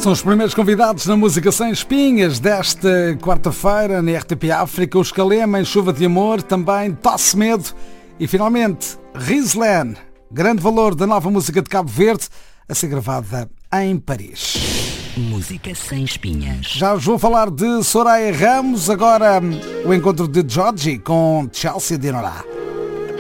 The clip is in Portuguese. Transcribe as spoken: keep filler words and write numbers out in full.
São os primeiros convidados na Música Sem Espinhas desta quarta-feira na R T P África. Os Calema em Chuva de Amor, também Tosse Medo e finalmente Rizlan, grande valor da nova música de Cabo Verde a ser gravada em Paris. Música Sem Espinhas. Já vos vou falar de Soraya Ramos, agora o encontro de Georgie com Chelsea Dinorá.